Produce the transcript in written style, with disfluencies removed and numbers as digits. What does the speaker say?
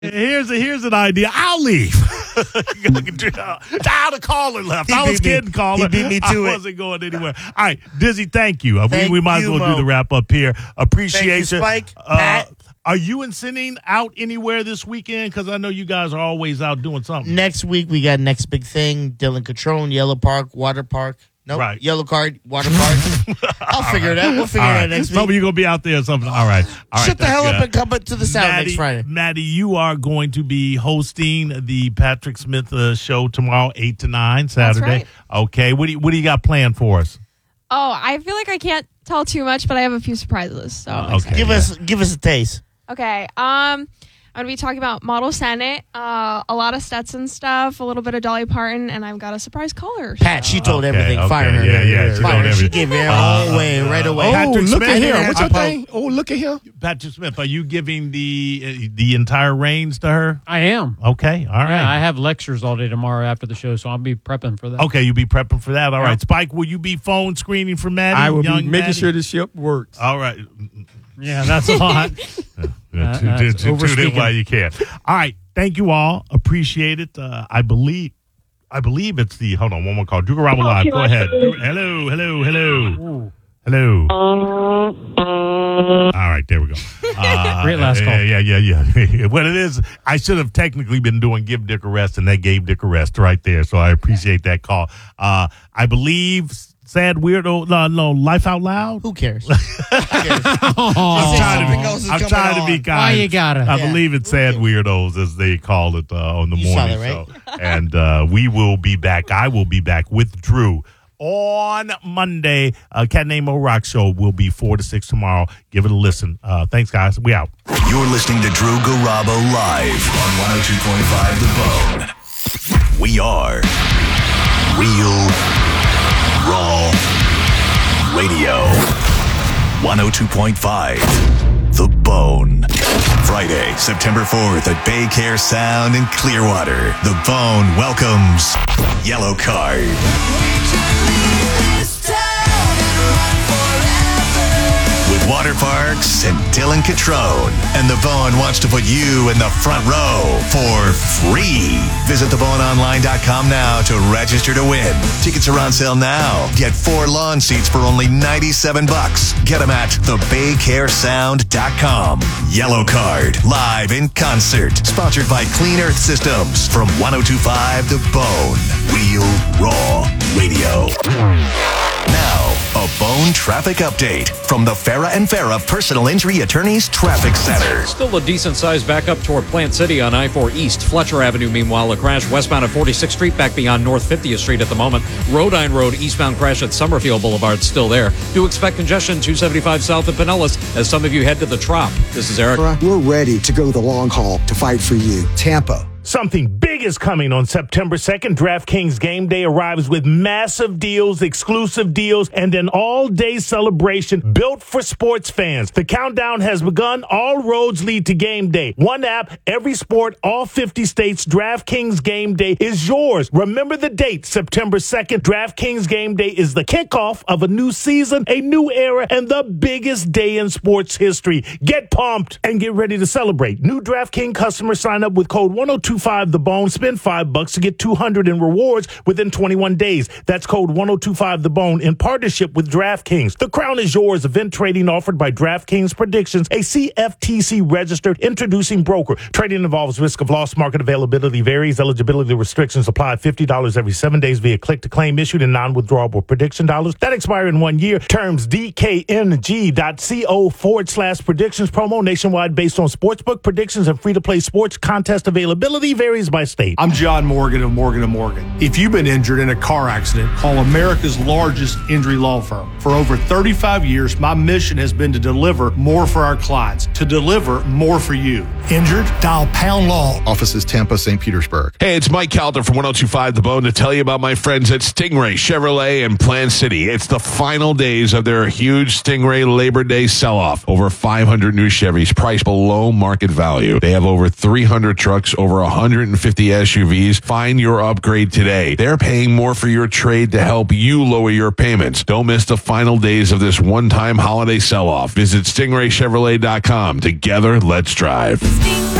Here's an idea. I'll leave. The caller left. I was kidding, caller. He beat me to I wasn't going anywhere. All right, Dizzy, thank you. We might as well do the wrap up here. Appreciate Thank you, Spike. Pat. Are you and sending out anywhere this weekend? Because I know you guys are always out doing something. Next week, we got next big thing. Dylan Catrone, Yellow Park, Water Park. Nope. Right. Yellow Card, Water Park. I'll figure it out. We'll figure it out next week. Maybe you're going to be out there or something. All right. Shut the hell up and come to the sound next Friday. Maddie, you are going to be hosting the Patrick Smith show tomorrow, 8 to 9, Saturday. That's right. Okay. What do you got planned for us? Oh, I feel like I can't tell too much, but I have a few surprises. So okay. Give us a taste. Okay. I'm going to be talking about Model Senate, a lot of Stetson stuff, a little bit of Dolly Parton, and I've got a surprise caller. Pat, she told everything. Okay. Fire her. Yeah, she told everything. She gave it all away right away. Patrick look Smith, at him. What's your thing? Oh, look at him. Patrick Smith, are you giving the entire reins to her? I am. Okay, all right. Yeah, I have lectures all day tomorrow after the show, so I'll be prepping for that. Okay, you'll be prepping for that. All right. Spike, will you be phone screening for Maddie? I will be making Maddie? sure the ship works. All right. Yeah, that's a lot. Tune in while you can. All right. Thank you all. Appreciate it. I believe it's the. Hold on, one more call. Drew Garabo Live. Go ahead. Hello. All right, there we go. Great last call. Yeah. What it is, I should have technically been doing Give Dick a Rest, and they gave Dick a rest right there. So I appreciate that call. I believe. Sad Weirdo, no, Life Out Loud? Who cares? I'm trying to be kind. Why you gotta? I believe it's Sad Weirdos, as they call it on the morning show. And we will be back. I will be back with Drew on Monday. Cat Named Mo Rock Show will be 4 to 6 tomorrow. Give it a listen. Thanks, guys. We out. You're listening to Drew Garabo live on 102.5 The Bone. We are Real Raw Radio. 102.5 The Bone. Friday, September 4th at Bay Care Sound in Clearwater. The Bone welcomes Yellow Card. With Water Parks and Dylan Catrone. And The Bone wants to put you in the front row for free. Visit theboneonline.com now to register to win. Tickets are on sale now. Get 4 lawn seats for only $97. Get them at thebaycaresound.com. Yellow Card, live in concert. Sponsored by Clean Earth Systems from 102.5 The Bone. Real Raw Radio. Now, a Bone traffic update from the Farah and Farah Personal Injury Attorneys Traffic Center. Still a decent-sized backup toward Plant City on I-4 East. Fletcher Avenue, meanwhile, a crash westbound at 46th Street back beyond North 50th Street at the moment. Rodine Road eastbound crash at Summerfield Boulevard still there. Do expect congestion 275 south of Pinellas as some of you head to the Trop. This is Eric. We're ready to go the long haul to fight for you. Tampa. Something big is coming on September 2nd. DraftKings Game Day arrives with massive deals, exclusive deals, and an all-day celebration built for sports fans. The countdown has begun. All roads lead to Game Day. One app, every sport, all 50 states. DraftKings Game Day is yours. Remember the date, September 2nd. DraftKings Game Day is the kickoff of a new season, a new era, and the biggest day in sports history. Get pumped and get ready to celebrate. New DraftKings customers sign up with code 1025 The Bone. Spend $5 to get $200 in rewards within 21 days. That's code 1025 The Bone in partnership with DraftKings. The crown is yours. Event trading offered by DraftKings Predictions, a CFTC registered introducing broker. Trading involves risk of loss. Market availability varies. Eligibility restrictions apply. $50 every 7 days via click to claim issued in non-withdrawable prediction dollars that expire in 1 year. Terms DKNG.co/predictions. Promo nationwide based on sportsbook predictions and free-to-play sports contest availability varies by state. I'm John Morgan of Morgan & Morgan. If you've been injured in a car accident, call America's largest injury law firm. For over 35 years, my mission has been to deliver more for our clients, to deliver more for you. Injured? Dial Pound Law. Offices Tampa, St. Petersburg. Hey, it's Mike Calder from 102.5 The Bone to tell you about my friends at Stingray Chevrolet in Plant City. It's the final days of their huge Stingray Labor Day sell-off. Over 500 new Chevys priced below market value. They have over 300 trucks, over 150 SUVs. Find your upgrade today. They're paying more for your trade to help you lower your payments. Don't miss the final days of this one-time holiday sell-off. Visit stingraychevrolet.com. Together, let's drive.